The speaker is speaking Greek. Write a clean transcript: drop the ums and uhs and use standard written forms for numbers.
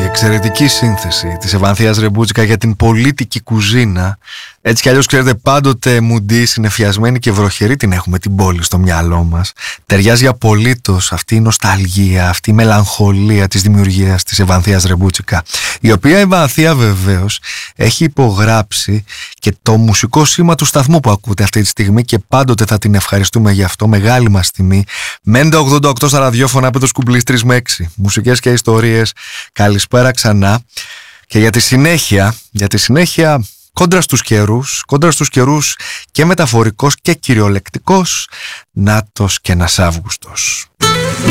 εξαιρετική σύνθεση της Ευανθίας Ρεμπούτσικα για την πολίτικη κουζίνα. Έτσι κι αλλιώς, ξέρετε, πάντοτε μουντή, συνεφιασμένη και βροχερή την έχουμε την πόλη στο μυαλό μας. Ταιριάζει απολύτως αυτή η νοσταλγία, αυτή η μελαγχολία της δημιουργίας της Ευανθίας Ρεμπούτσικα, η οποία Ευανθία βεβαίως έχει υπογράψει και το μουσικό σήμα του σταθμού που ακούτε αυτή τη στιγμή και πάντοτε θα την ευχαριστούμε γι' αυτό. Μεγάλη μας τιμή. Μέντα 88 στα ραδιόφωνα από το Σκουμπλής 3 με 6. Μουσικές και ιστορίες. Καλησπέρα ξανά. Και για τη συνέχεια κόντρα στους καιρούς και μεταφορικός και κυριολεκτικός, Νάτος και ένας Αύγουστος.